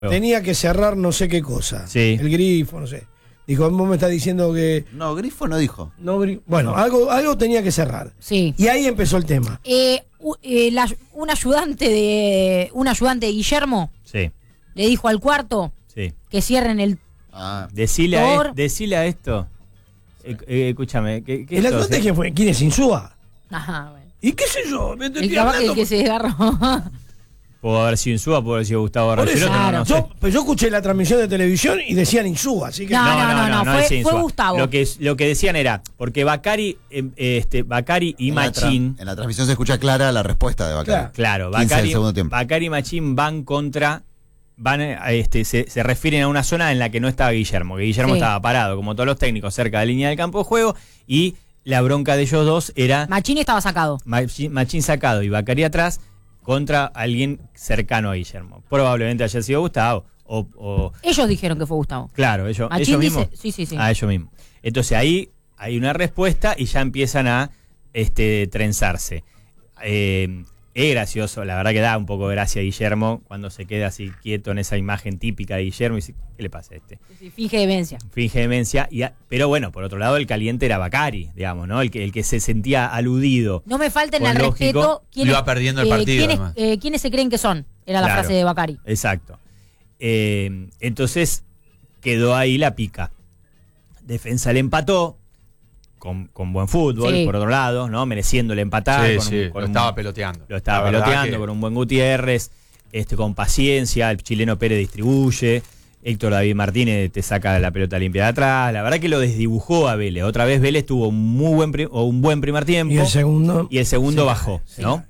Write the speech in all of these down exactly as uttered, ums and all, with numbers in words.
tenía que cerrar no sé qué cosa. Sí. El grifo, no sé. Dijo, vos me estás diciendo que... No, grifo no dijo. No, bueno, algo, algo tenía que cerrar. Sí. Y ahí empezó el tema. Eh, u- eh, la- un ayudante de un ayudante de Guillermo Sí, le dijo al cuarto sí. que cierren el... Ah, Decile a, Por- es- decile a esto. Eh, eh, escúchame. ¿qué, qué ¿El esto, ayudante eh? quién fue? ¿Quién es Insúa? Ajá, bueno. ¿Y qué sé yo? Me estoy El, caba- el hablando que con- se desgarró. Pudo haber sido Insúa, pudo haber sido Gustavo Por eso, Rancheroto, no, no sé. yo, pero yo escuché la transmisión de televisión y decían Insúa, así que... No, no, no, fue- es fue Insúa. Gustavo. Lo que, lo que decían era, porque Bacari, eh, este, Bacari y en la tra- Machín, En la transmisión se escucha clara la respuesta de Bacari. claro, quince del Bacari, segundo tiempo. Bacari y Machín van contra, van a, este, se, se refieren a una zona en la que no estaba Guillermo, que Guillermo Sí. estaba parado, como todos los técnicos, cerca de la línea del campo de juego, y la bronca de ellos dos era Machín estaba sacado. Machín, Machín sacado y Bacari atrás contra alguien cercano a Guillermo. Probablemente haya sido Gustavo, o, o Ellos dijeron que fue Gustavo. claro, ellos, Machín ellos dice- mismos. sí, sí, sí. A ellos mismos. Entonces ahí hay una respuesta y ya empiezan a este, trenzarse. Eh, es gracioso, la verdad que da un poco de gracia a Guillermo cuando se queda así quieto en esa imagen típica de Guillermo y dice, ¿qué le pasa a este? Sí, Finge demencia. Finge demencia, y a- pero bueno, por otro lado el caliente era Bacari, digamos, ¿no? El que, el que se sentía aludido. No me falten Con al lógico, respeto. ¿quiénes- iba perdiendo el partido, ¿quiénes, además. eh, ¿Quiénes se creen que son? Era la Claro. frase de Bacari. Exacto. Eh, entonces quedó ahí la pica. Defensa le empató con, con buen fútbol, Sí. por otro lado, ¿no? Mereciéndole empatar. Sí, con sí, un, con lo un- estaba peloteando. Lo estaba La verdad peloteando que- con un buen Gutiérrez, este, con paciencia. El chileno Pérez distribuye. Héctor David Martínez te saca la pelota limpia de atrás. La verdad que lo desdibujó a Vélez. Otra vez Vélez tuvo un muy buen, pri- o un buen primer tiempo. Y el segundo... Y el segundo Sí, bajó, sí. ¿no?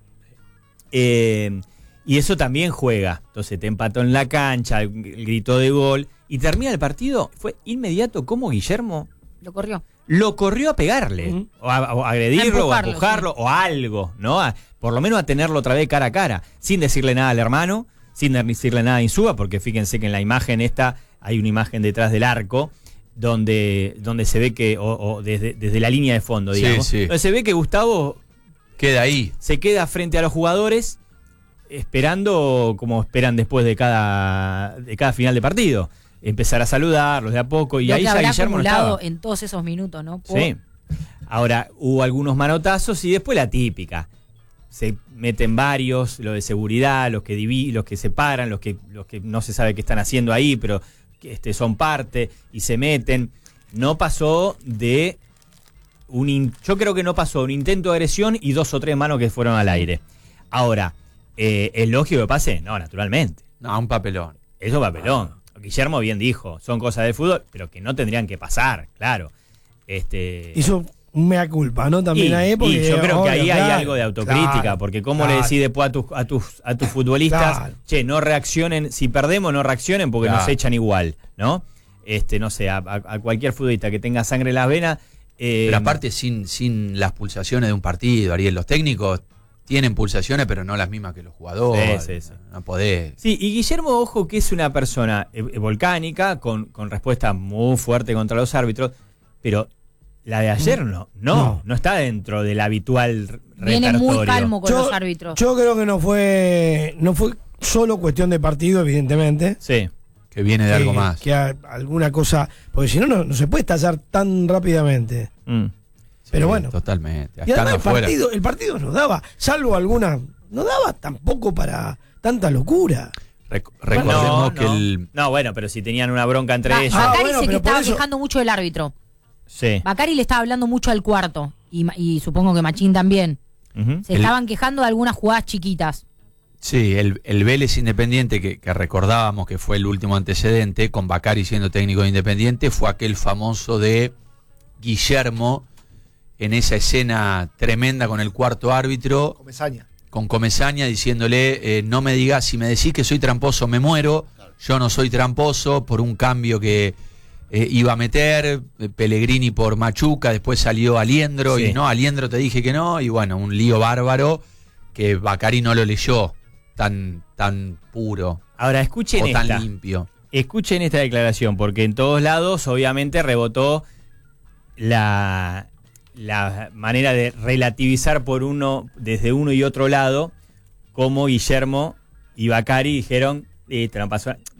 Eh, y eso también juega. Entonces te empató en la cancha, el grito de gol. Y termina el partido. Fue inmediato como Guillermo Lo corrió. lo corrió a pegarle. Ujú. O a, o a agredirlo, o a empujarlo, empujarlo, o algo, ¿no? A- por lo menos a tenerlo otra vez cara a cara. Sin decirle nada al hermano, sin decirle nada a Insúa, porque fíjense que en la imagen esta hay una imagen detrás del arco. Donde, donde se ve que, o, o desde, desde la línea de fondo, Sí, digamos. sí. Donde se ve que Gustavo Queda ahí. se queda frente a los jugadores esperando como esperan después de cada de cada final de partido, empezar a saludarlos de a poco y Lo ahí que ya habrá Guillermo no acumulado estaba. en todos esos minutos, ¿no? Por- Sí. Ahora hubo algunos manotazos y después la típica. Se meten varios, lo de seguridad, los que divi- los que separan, los que los que no se sabe qué están haciendo ahí, pero que este son parte y se meten. No pasó de un in- yo creo que no pasó un intento de agresión y dos o tres manos que fueron al aire. Ahora, eh, ¿es lógico que pase? No, naturalmente. No, un papelón. Eso es papelón. Guillermo bien dijo, son cosas de fútbol, pero que no tendrían que pasar, claro. Este Hizo un mea culpa, ¿no? También y, ahí, porque... y yo creo que obvio, ahí claro, hay algo de autocrítica, claro, porque cómo claro. le decís después a tus, a tus, a tus futbolistas, Claro. che, no reaccionen, si perdemos no reaccionen porque Claro. nos echan igual, ¿no? Este, no sé, a, a- a cualquier futbolista que tenga sangre en las venas. eh, Pero aparte sin, sin las pulsaciones de un partido, Ariel, los técnicos tienen pulsaciones, pero no las mismas que los jugadores. Sí, sí, sí. No podés. Sí, y Guillermo, ojo, que es una persona eh, eh, volcánica, con, con respuesta muy fuerte contra los árbitros, pero la de ayer no, no, no, No. está dentro del habitual r- Viene repertorio. muy calmo con Yo- los árbitros. Yo creo que no fue no fue solo cuestión de partido, evidentemente. Sí, Que viene de algo que- más. Que a- alguna cosa... Porque si no, no, no se puede estallar tan rápidamente. mm. Pero Sí, bueno. Totalmente. Y además Estando el afuera. partido, el partido no daba, salvo alguna... No daba tampoco para tanta locura. Rec- recordemos no, que no. el. No, bueno, pero si tenían una bronca entre Ba- ellos. Ah, Bacari bueno, se que pero por estaba eso- quejando mucho del árbitro. Sí. Bacari le estaba hablando mucho al cuarto. Y, Ma- y supongo que Machín también. Ujú. Se El- estaban quejando de algunas jugadas chiquitas. Sí, el, el Vélez Independiente que, que recordábamos que fue el último antecedente, con Bacari siendo técnico de Independiente, fue aquel famoso de Guillermo en esa escena tremenda con el cuarto árbitro, Comesaña. con Comesaña, diciéndole, eh, no me digas, si me decís que soy tramposo me muero, yo no soy tramposo, por un cambio que eh, iba a meter, eh, Pellegrini por Machuca, después salió Aliendro, Sí. y no, Aliendro te dije que no, y bueno, un lío bárbaro que Bacari no lo leyó tan, tan puro Ahora, escuchen o esta. tan limpio. Escuchen esta declaración, porque en todos lados, obviamente, rebotó la, la manera de relativizar por uno, desde uno y otro lado, como Guillermo y Bacari dijeron, listo, no pasó nada.